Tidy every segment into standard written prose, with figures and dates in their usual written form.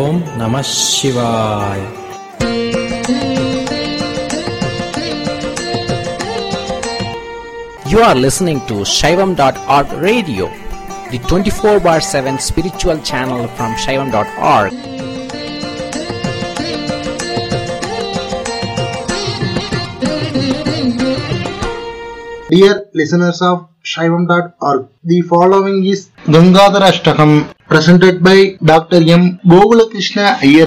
Om Namah Shivaya. You are listening to Shaivam.org radio, the 24/7 spiritual channel from Shaivam.org. Dear listeners of Shaivam.org, the following is Gangadhara Ashtakam, presented by Dr. M. Gogulakrishna Iyer.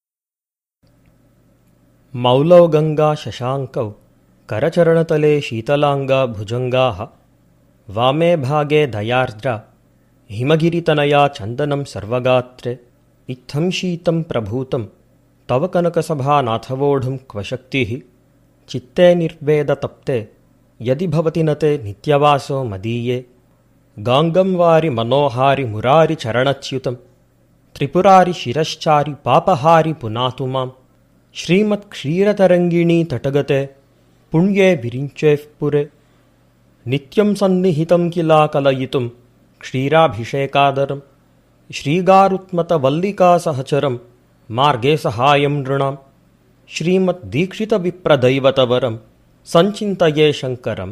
मौलौ Ganga शशांकौ करचरणतले शीतलांगा भुजंगाः वामे भागे दयार्द्रा हिमगिरितनया चन्दनं सर्वगात्रे इत्थं शीतं प्रभूतं तव कनकसभा नाथवोढुं क्व शक्तिः चित्ते निर्वेदतप्ते यदि भवति न ते नित्यवासो मदीये गांगं वारि मनोहारि मुरारि चरणच्युतं त्रिपुरारि शिरश्चारि पापहारि पुनातु मां श्रीमत्क्षीरतरङ्गिणी तटगते पुण्ये विरिञ्चेः पुरे नित्यं सन्निहितं किला कलयितुं क्षीराभिषेकादरं श्रीगारुत्मतवल्लिकासहचरं मार्गे सहायं नृणां श्रीमद्दीक्षितविप्रदैवतवरं संचिन्तये शङ्करं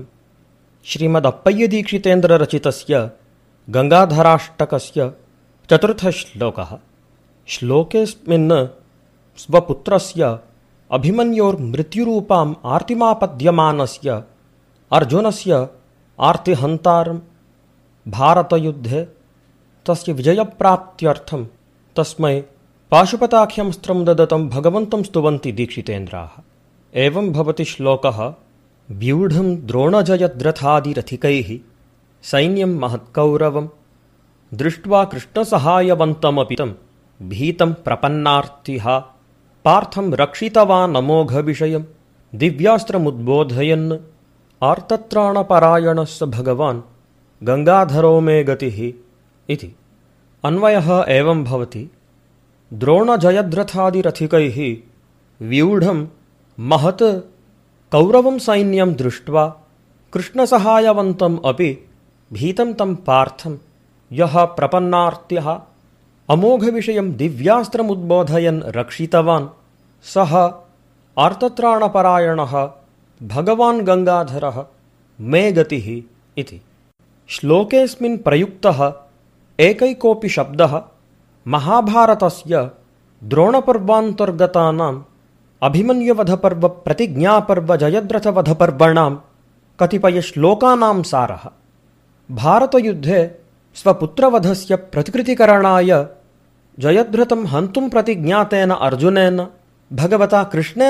श्रीमदप्पय्यदीक्षितेन्द्ररचितस्य गङ्गाधराष्टकस्य चतुर्थश्लोकः। श्लोकेऽस्मिन् स्वपुत्रस्य अभिमन्योर्मृत्युरूपाम् आर्तिमापद्यमानस्य अर्जुनस्य आर्तिहन्तारं भारतयुद्धे तस्य विजयप्राप्त्यर्थं तस्मै पाशुपताख्यमस्त्रं ददतं भगवन्तं स्तुवन्ति दीक्षितेन्द्राः। एवं भवति श्लोकः। व्यूढं द्रोणजयद्रथादिरथिकैः सैन्यं महत्कौरवं दृष्ट्वा कृष्णसहायवन्तमपि तं भीतं प्रपन्नार्तिः पार्थं रक्षितवान् अमोघविषयं दिव्यास्त्रमुद्बोधयन् आर्तत्राणपरायणः स भगवान् गङ्गाधरो मे गतिः इति। अन्वयः एवं भवति। द्रोणजयद्रथादिरथिकैः व्यूढं महत् कौरवं सैन्यं दृष्ट्वा कृष्णसहायवन्तम् अपि भीतं तं पार्थं यः प्रपन्नार्त्यः अमोघविषयं दिव्यास्त्रमुद्बोधयन् रक्षितवान् सः आर्तत्राणपरायणः भगवान् गङ्गाधरः मे गतिः इति। श्लोकेऽस्मिन् प्रयुक्तः एकैकोऽपि शब्दः महाभारतस्य द्रोणपर्वान्तर्गतानाम् अभिमन्युवधपर्व प्रतिज्ञापर्व जयद्रथवधपर्वणां कतिपयश्लोकानां सारः। भारतयुद्धे स्वपुत्रवधस्य प्रतिकृतिकरणाय जयद्रथं हन्तुं प्रतिज्ञातेन अर्जुनेन भगवता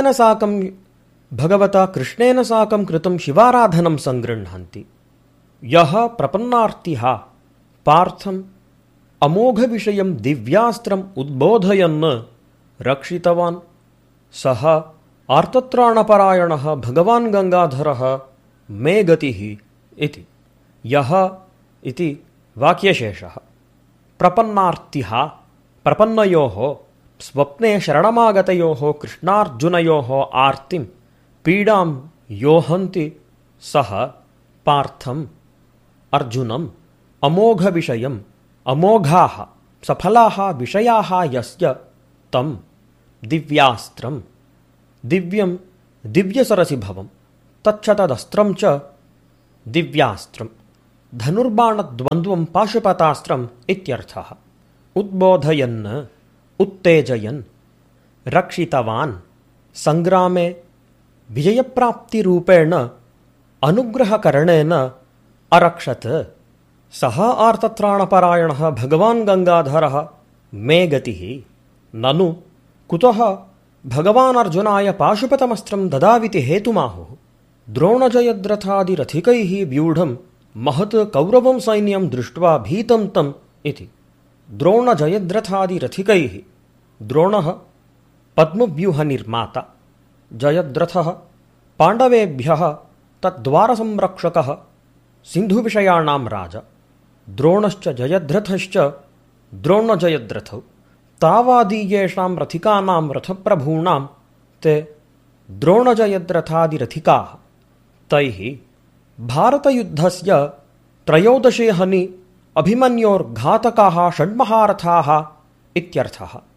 कृष्णेन साकं कृतं शिवाराधनं सङ्गृह्णन्ति। यः प्रपन्नार्तिः पार्थम् अमोघविषयं दिव्यास्त्रम् उद्बोधयन् रक्षितवान् सः आर्तत्राणपरायणः भगवान् गङ्गाधरः मे गतिः इति। यः इति वाक्यशेषः। प्रपन्नार्तिः प्रपन्नयोः स्वप्ने शरणमागतयोः कृष्णार्जुनयोः आर्तिं पीडां यो हन्ति सः पार्थम् अर्जुनम् अमोघविषयम् अमोघाः सफलाः विषयाः यस्य तं दिव्यास्त्रं दिव्यं दिव्यसरसिभवं तच्च तदस्त्रं च दिव्यास्त्रं धनुर्बाणद्वन्द्वं पाशुपतास्त्रम् इत्यर्थः। उद्बोधयन् उत्तेजयन् रक्षितवान् सङ्ग्रामे विजयप्राप्तिरूपेण अनुग्रहकरणेन अरक्षत् सः आर्तत्राणपरायणः भगवान् गङ्गाधरः मे गतिः। ननु कुतः भगवान् अर्जुनाय पाशुपतमस्त्रं ददाविति हेतुमाहुः। द्रोणजयद्रथादिरथिकैः व्यूढं महत् कौरवं सैन्यं दृष्ट्वा भीतं तम् इति। द्रोणजयद्रथादिरथिकैः द्रोणः पद्मव्यूहनिर्माता, जयद्रथः पाण्डवेभ्यः तद्वारसंरक्षकः, सिन्धुविषयाणां राजा। द्रोणश्च जयद्रथश्च द्रोणजयद्रथौ तावादीयेषां रथिकानां रथप्रभूणां ते द्रोणजयद्रथादिरथिकाः। तैः भारतयुद्धस्य त्रयोदशे हनि अभिमन्योर्घातकाः षड्महारथाः इत्यर्थः।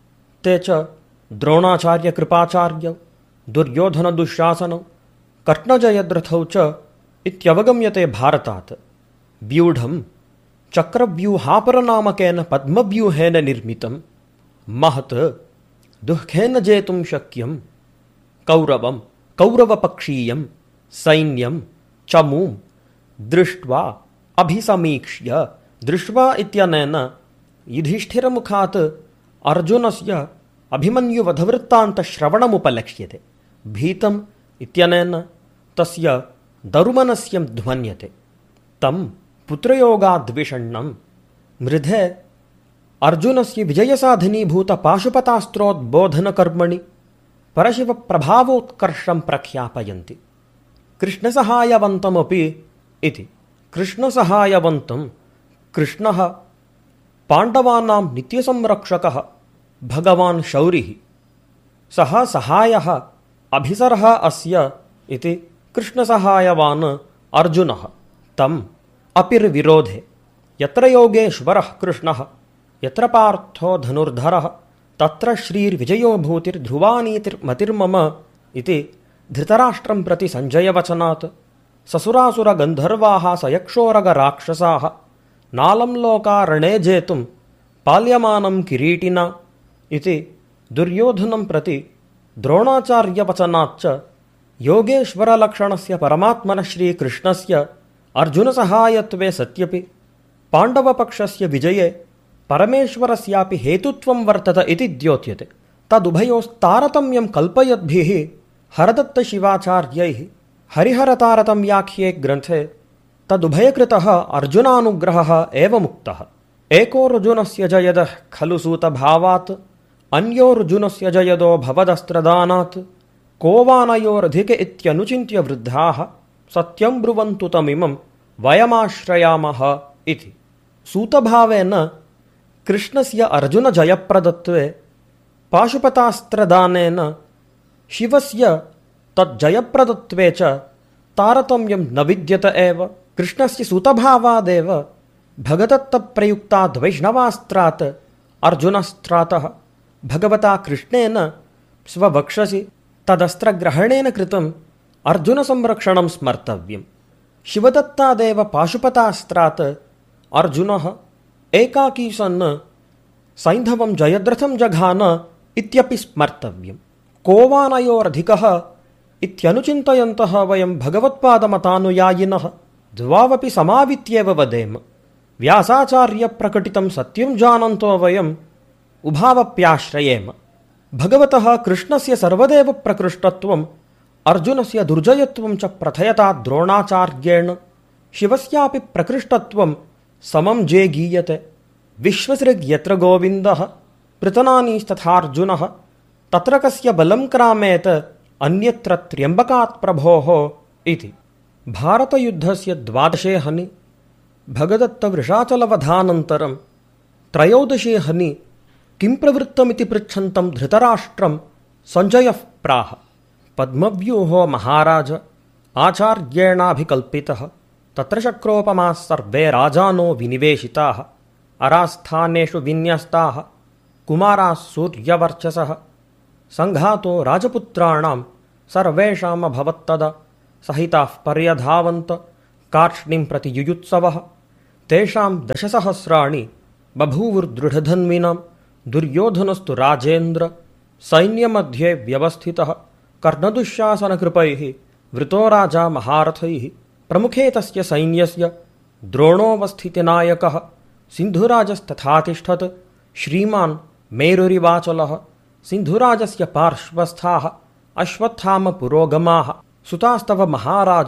ते च द्रोणाचार्यकृपाचार्यौ दुर्योधनदुःशासनौ कर्णजयद्रथौ च इत्यवगम्यते भारतात्। व्यूढं चक्रव्यूहापरनामकेन पद्मव्यूहेन निर्मितं महत् दुःखेन जेतुं शक्यं कौरवं कौरवपक्षीयं सैन्यं चमूं दृष्ट्वा अभिसमीक्ष्य दृष्ट्वा इत्यनेन युधिष्ठिरमुखात् अर्जुनस्य अभिमन्युवधवृत्तान्तश्रवणमुपलक्ष्यते। भीतम् इत्यनेन तस्य दरुमनस्यं ध्वन्यते। तं पुत्रयोगाद्विषण्णं मृधे अर्जुनस्य विजयसाधनीभूतपाशुपतास्त्रोद्बोधनकर्मणि परशिवप्रभावोत्कर्षं प्रख्यापयन्ति। कृष्णसहायवन्तमपि इति। कृष्णसहायवन्तं कृष्णः पाण्डवानां नित्यसंरक्षकः भगवान् शौरिः। सः सहायः अभिसरः अस्य इति कृष्णसहायवान् अर्जुनः तम् अपिर्विरोधे। यत्र योगेश्वरः कृष्णः यत्र पार्थो धनुर्धरः तत्र श्रीर्विजयो भूतिर्ध्रुवानीतिर्मतिर्मम इति धृतराष्ट्रं प्रति सञ्जयवचनात् ससुरासुरगन्धर्वाः सयक्षोरगराक्षसाः नालं लोकारणे जेतुं पाल्यमानं किरीटिना इति दुर्योधनं प्रति द्रोणाचार्यवचनाच्च योगेश्वरलक्षणस्य परमात्मनः श्रीकृष्णस्य अर्जुनसहायत्वे सत्यपि पाण्डवपक्षस्य विजये परमेश्वरस्यापि हेतुत्वं वर्तत इति द्योत्यते। तदुभयोस्तारतम्यं कल्पयद्भिः हरदत्तशिवाचार्यैः हरिहरतारतम्याख्ये ग्रन्थे तदुभयकृतः अर्जुनानुग्रहः एवमुक्तः। एकोऽर्जुनस्य जयदः खलु सूतभावात् अन्योऽर्जुनस्य जयदो भवदस्त्रदानात् को वानयोरधिक इत्यनुचिन्त्य वृद्धाः सत्यं ब्रुवन्तु तमिमं वयमाश्रयामः इति। सूतभावेन कृष्णस्य अर्जुनजयप्रदत्वे पाशुपतास्त्रदानेन शिवस्य तज्जयप्रदत्वे च तारतम्यं न विद्यत एव। कृष्णस्य सूतभावादेव भगदत्तप्रयुक्ताद्वैष्णवास्त्रात् अर्जुनस्त्रातः भगवता कृष्णेन स्ववक्षसि तदस्त्रग्रहणेन कृतम् अर्जुनसंरक्षणं स्मर्तव्यम्। शिवदत्तादेव पाशुपतास्त्रात् अर्जुनः एकाकी सन् सैन्धवं जयद्रथं जघान इत्यपि स्मर्तव्यम्। को वानयोरधिकः इत्यनुचिन्तयन्तः वयं भगवत्पादमतानुयायिनः द्वावपि समावित्येव वदेम। व्यासाचार्यप्रकटितं सत्यं जानन्तो वयम् उभावप्याश्रयेम। भगवतः कृष्णस्य सर्वदेव प्रकृष्टत्वम् अर्जुनस्य दुर्जयत्वं च प्रथयता द्रोणाचार्येण शिवस्यापि प्रकृष्टत्वं समं जे गीयते। विश्वसृग्यत्र गोविन्दः पृतनानीस्तथार्जुनः तत्र कस्य बलं क्रामेत अन्यत्र त्र्यम्बकात् प्रभोः इति। भारतयुद्धस्य 12 हनि भगदत्तवृषाचलवधानन्तरं 13 हनि किं प्रवृत्तमिति पृच्छन्तं धृतराष्ट्रं सञ्जयः प्राह। पद्मव्यूहो महाराज आचार्येणाभिकल्पितः तत्र शक्रोपमाः सर्वे राजानो विनिवेशिताः अरास्थानेषु विन्यस्ताः कुमाराः सूर्यवर्चसः सङ्घातो राजपुत्राणां सर्वेषामभवत्तदा सहिताः पर्यधावन्त कार्ष्णिं प्रति युयुत्सवः तेषां 10 सहस्राणि बभूवुर्दृढधन्विनां दुर्योधनस्तु राजेन्द्र सैन्यमध्ये व्यवस्थितः कर्णदुःशासनकृपैः वृतो राजा महारथैः प्रमुखे तस्य सैन्यस्य द्रोणोऽवस्थितिनायकः सिन्धुराजस्तथातिष्ठत् श्रीमान् मेरुरिवाचलः सिन्धुराजस्य पार्श्वस्थाः अश्वत्थामपुरोगमाः सुतास्तव महाराज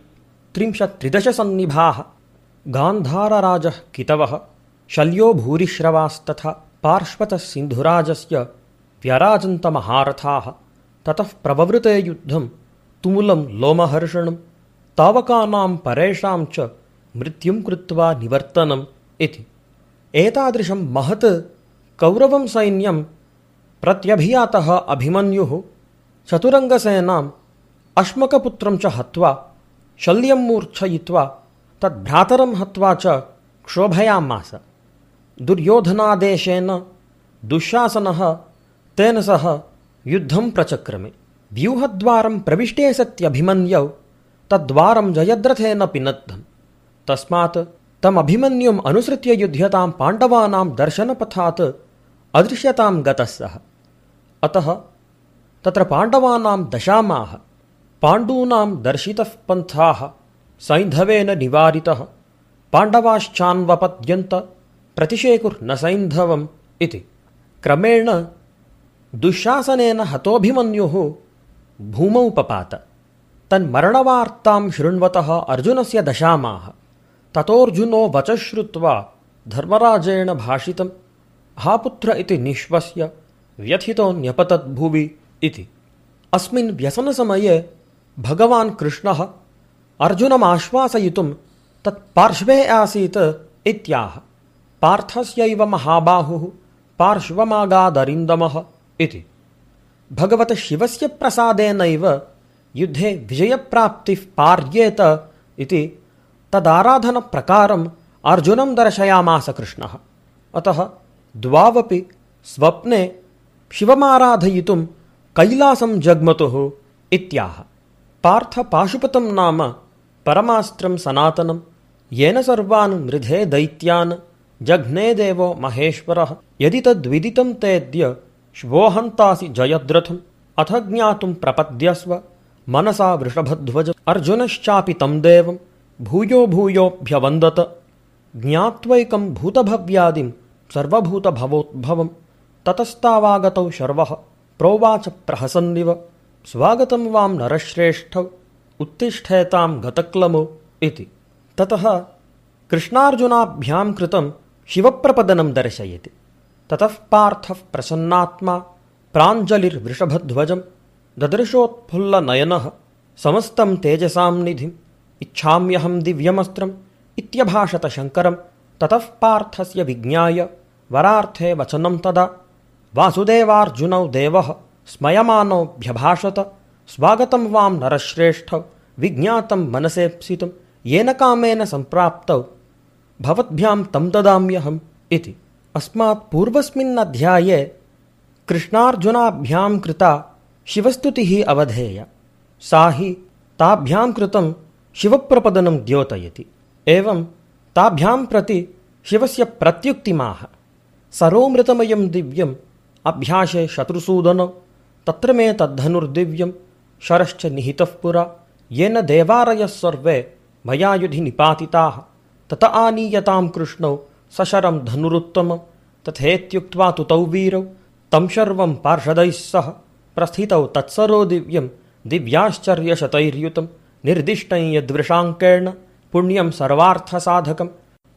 33 सन्निभाः गान्धारराजः कितवः शल्यो भूरिश्रवास्तथा पार्श्वतः सिन्धुराजस्य व्यराजन्तमहारथाः ततः प्रववृते युद्धं तुमुलं लोमहर्षणं तावकानां परेषां च मृत्युं कृत्वा निवर्तनम् इति। एतादृशं महत् कौरवं सैन्यं प्रत्यभियातः अभिमन्युः चतुरङ्गसेनाम् अश्मकपुत्रं च हत्वा शल्यं मूर्छयित्वा तद्भ्रातरं हत्वा च क्षोभयामास। दुर्योधनादेशेन दुःशासनः तेन सह युद्धं प्रचक्रमे। व्यूहद्वारं प्रविष्टे सत्यभिमन्यौ तद्वारं जयद्रथेन पिनद्धम्। तस्मात् तमभिमन्युम् अनुसृत्य युध्यतां पाण्डवानां दर्शनपथात् अदृश्यतां गतः सः। अतः तत्र पाण्डवानां दशामाह। पाण्डूनां दर्शितः पन्थाः सैन्धवेन निवारितः। पाण्डवाश्चान्वपद्यन्त प्रतिशेकुर्न सैन्धवम् इति। क्रमेण दुःशासनेन हतोऽभिमन्युः भूमौ पपात। तन्मरणवार्तां शृण्वतः अर्जुनस्य दशामाह। ततोऽर्जुनो वचः श्रुत्वा धर्मराजेण भाषितं हा पुत्र इति निश्वस्य व्यथितो न्यपतद्भुवि इति। अस्मिन् व्यसनसमये भगवान् कृष्णः अर्जुनमाश्वासयितुं तत्पार्श्वे आसीत् इत्याह। पार्थस्यैव महाबाहुः पार्श्वमागादरिन्दमः इति। भगवतः शिवस्य प्रसादेनैव युद्धे विजयप्राप्तिः पार्येत इति तदाराधनप्रकारम् अर्जुनं दर्शयामास कृष्णः। अतः द्वावपि स्वप्ने शिवमाराधयितुं कैलासं जग्मतुः इत्याह। पार्थ पाशुपतं नाम परमास्त्रं सनातनं येन सर्वान् मृधे दैत्यान् जघ्ने देवो महेश्वरः। यदि तद्विदितं तेऽद्य श्वोहन्तासि जयद्रथम् अथ ज्ञातुं प्रपद्यस्व मनसा वृषभध्वज। अर्जुनश्चापि तं देवं भूयो भूयोऽभ्यवन्दत ज्ञात्वैकं भूतभव्यादिं सर्वभूतभवोद्भवम्। ततस्तावागतौ शर्वः प्रोवाच प्रहसन्निव स्वागतं वां नरश्रेष्ठौ उत्तिष्ठेतां गतक्लमो इति। ततः कृष्णार्जुनाभ्यां कृतं शिवप्रपदनं दर्शयति। ततः पार्थः प्रसन्नात्मा प्राञ्जलिर्वृषभध्वजं ददृशोत्फुल्लनयनः समस्तं तेजसां निधिम् इच्छाम्यहं दिव्यमस्त्रम् इत्यभाषत शङ्करं। ततः पार्थस्य विज्ञाय वरार्थे वचनं तदा वासुदेवार्जुनौ देवः स्मयमानोऽभ्यभाषत स्वागतं वां नरश्रेष्ठौ विज्ञातं मनसेप्सितं येन कामेन सम्प्राप्तौ भवद्भ्यां तं ददाम्यहम् इति। अस्मात् पूर्वस्मिन् अध्याये कृष्णार्जुनाभ्यां कृता शिवस्तुतिः अवधेया। सा हि ताभ्यां कृतं शिवप्रपदनं द्योतयति। एवं ताभ्यां प्रति शिवस्य प्रत्युक्तिमाह। सरोमृतमयं दिव्यम् अभ्यासे शत्रुसूदनौ तत्र मे तद्धनुर्दिव्यं शरश्च निहितः पुरा येन देवारयः सर्वे मया युधि निपातिताः। तत आनीयतां कृष्णौ सशरं धनुरुत्तमं तथेत्युक्त्वा तुतौ वीरौ तं शर्वं पार्षदैः सह प्रस्थितौ तत्सरो दिव्यं दिव्याश्चर्यशतैर्युतं निर्दिष्टं यद्वृषाङ्केण पुण्यं सर्वार्थसाधकं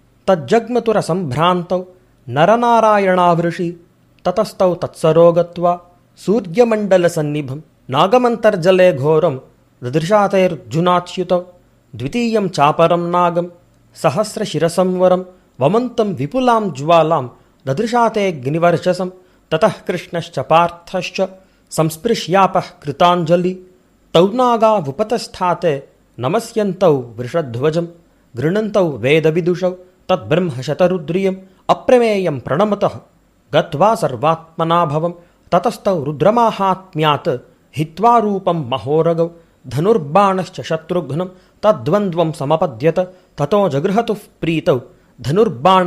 तज्जग्मतुरसम्भ्रान्तौ नरनारायणावृषि। ततस्तौ तत्सरो गत्वा सूर्यमण्डलसन्निभं नागमन्तर्जले घोरं ददृशातेऽर्जुनाच्युतौ द्वितीयं चापरं नागं सहस्रशिरसंवरं वमन्तं विपुलां ज्वालां ददृशातेऽग्निवर्चसं। ततः कृष्णश्च पार्थश्च संस्पृश्यापः कृताञ्जलि तौ नागावुपतस्थाते नमस्यन्तौ वृषध्वजं गृह्णन्तौ वेदविदुषौ तद्ब्रह्मशतरुद्रियम् अप्रमेयं प्रणमतः गत्वा सर्वात्मना भवं। ततस्तौ रुद्रमाहात्म्यात् हित्वा रूपं महोरगौ धनुर्बाणश्च शत्रुघ्नं तद्द्वन्द्वं समपद्यत। ततो जगृहतुः प्रीतौ धनुर्बाण